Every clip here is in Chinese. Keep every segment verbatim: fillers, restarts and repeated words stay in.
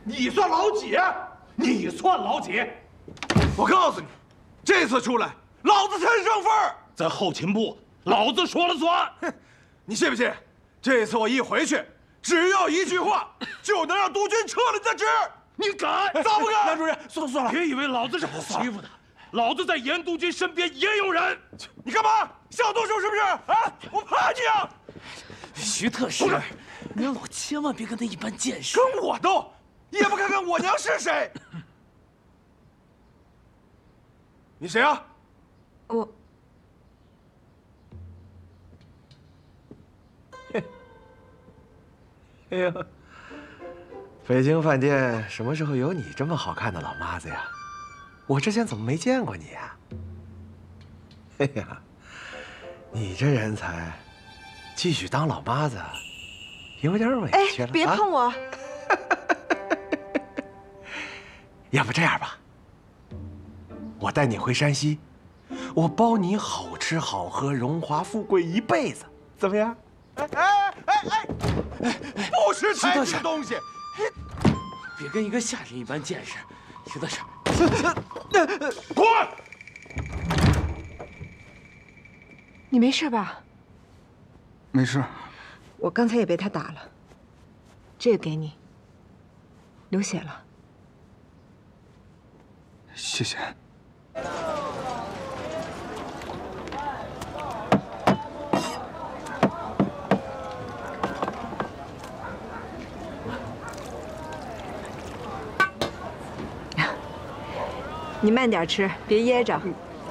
你算老几？你算老几？ 我告诉你，这次出来，老子才剩份儿。 在后勤部，老子说了算。 哼，你信不信？这次我一回去，只要一句话，就能让督军撤了你的职。 你敢？ 咋不敢？ 梁主任，算了算了，别以为老子是好欺负的，老子在严督军身边也有人。 你干嘛？想动手是不是？啊！我怕你啊！ 徐特使，您老千万别跟他一般见识。 跟我斗，也不看看我娘是谁。你谁啊？ 我。 哎呀，北京饭店什么时候有你这么好看的老妈子呀？我之前怎么没见过你呀？哎呀，你这人才，继续当老妈子，有点委屈了。 哎，别碰我！啊、 要不这样吧，我带你回山西，我包你好吃好喝，荣华富贵一辈子，怎么样？ 哎哎哎哎！不识抬举的东西！ 别跟一个下人一般见识，徐特使。 滚！ 你没事吧？ 没事。 我刚才也被他打了。这个给你，流血了。 谢谢。 你慢点吃，别噎着。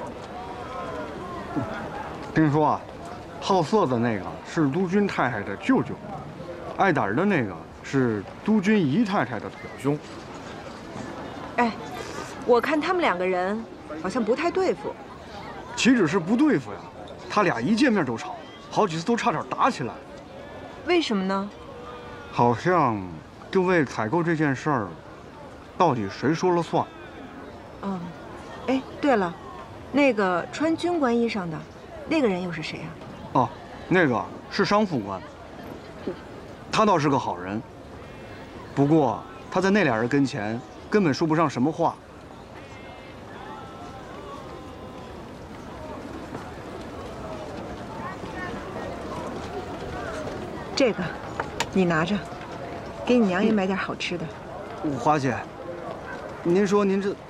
听说啊，好色的那个是督军太太的舅舅，爱打人的那个是督军姨太太的表兄。 哎，我看他们两个人好像不太对付。 岂止是不对付呀，他俩一见面就吵，好几次都差点打起来。 为什么呢？ 好像就为采购这件事儿，到底谁说了算？ 嗯，哎，对了，那个穿军官衣裳的，那个人又是谁啊？ 哦，那个是商副官，他倒是个好人，不过他在那俩人跟前根本说不上什么话。 这个，你拿着，给你娘也买点好吃的。 华姐，您说您这